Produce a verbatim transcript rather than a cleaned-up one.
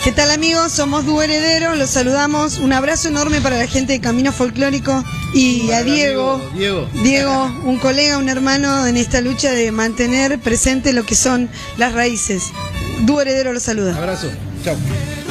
¿Qué tal, amigos? Somos Dúo Herederos, los saludamos. Un abrazo enorme para la gente de Camino Folclórico y a Diego, Diego, Diego, un colega, un hermano en esta lucha de mantener presente lo que son las raíces. Dúo Heredero los saluda. Abrazo, chao.